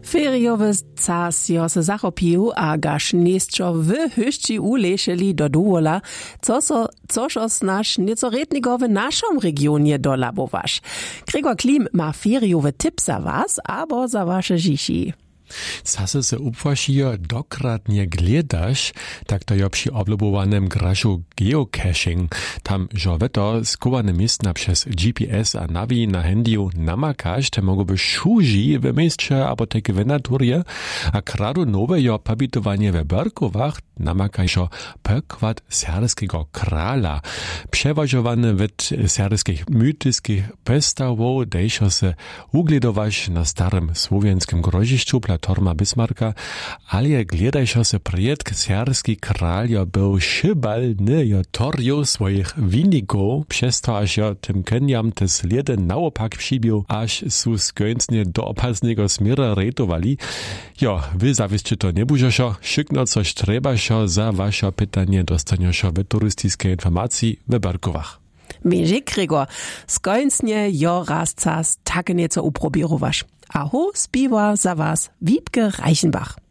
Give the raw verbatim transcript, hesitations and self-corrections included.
Feriowy czas jo se zachopił, a gaż niestczo w hyszci ulešeli do dowola, co so, coż os nasz nieco rednigo w naszym regionie dolabowasz. Gregor Klim ma feriowy tip za was, abo za wasze dzieci. Zase se upłasijo dokradnie gledasz, tak to jo przy oblubowanym graszu geocaching. Tam żoweto skowane miejsca przez G P S a nawi na handyju namakasz, te mogłyby szuzi w miejsce albo takie w naturze, a kradu nowe jo pobitowanie w Berkowach namakajszo pokład serskiego krala. Przeważowany wid serskich mytyskich pestawow, dejszo se ugledowasz na starym słowianskim groziszczu Torma Bismarcka, ale gledajšo se prijedk serski kralj jo był szybalny jo torju swoich winników, przez to aż jo tym kenjam te sliedy naopak przybił, aż su skończnie do opasnego smira rejtowali. Jo, wy zawiscie to nie bużeszo, szykno coś trebaszo, za wasze pytanie dostanieszo w turystycznej informacji w Berkowach. Miejże Gregor, skończnie jo raz czas takie nieco uprobirowasz. Aho, spiwa za was Wiebke Reichenbach.